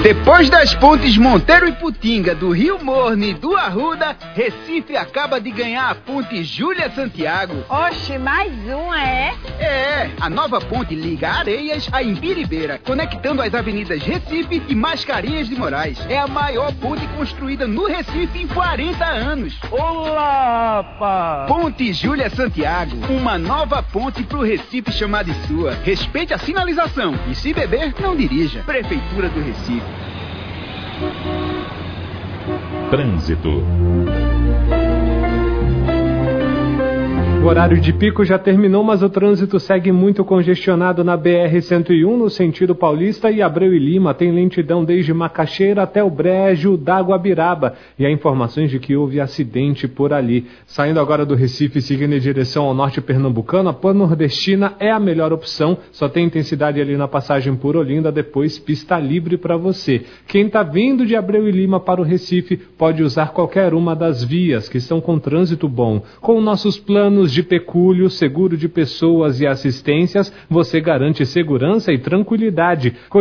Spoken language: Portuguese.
Depois das pontes Monteiro e Putinga, do Rio Morne e do Arruda, Recife acaba de ganhar a ponte Júlia Santiago. Oxe, mais uma, é? É, a nova ponte liga Areias a Imbiribeira, conectando as avenidas Recife e Mascarenhas de Moraes. É a maior ponte construída no Recife em 40 anos. Olá, pá! Ponte Júlia Santiago, uma nova ponte pro Recife chamar de sua. Respeite a sinalização e se beber, não dirija. Prefeitura do Recife. Trânsito. O horário de pico já terminou, mas o trânsito segue muito congestionado na BR-101, no sentido paulista, e Abreu e Lima tem lentidão desde Macaxeira até o Brejo da Guabiraba. E há informações de que houve acidente por ali. Saindo agora do Recife e seguindo em direção ao norte pernambucano, a Pan-Nordestina é a melhor opção, só tem intensidade ali na passagem por Olinda, depois pista livre para você. Quem está vindo de Abreu e Lima para o Recife pode usar qualquer uma das vias, que estão com trânsito bom. Com nossos planos de pecúlio, seguro de pessoas e assistências, você garante segurança e tranquilidade.